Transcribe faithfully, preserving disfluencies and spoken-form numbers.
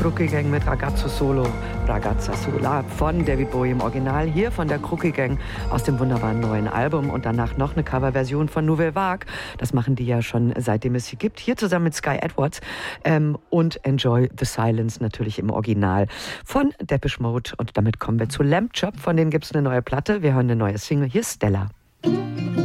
Crookie Gang mit Ragazzo Solo, Ragazza Sola von David Bowie im Original, hier von der Crookie Gang aus dem wunderbaren neuen Album und danach noch eine Coverversion von Nouvelle Vague. Das machen die ja schon seitdem es sie gibt, hier zusammen mit Sky Edwards ähm, und Enjoy the Silence natürlich im Original von Depeche Mode und damit kommen wir zu Lamb Chop, von denen gibt es eine neue Platte, wir hören eine neue Single, hier ist Stella.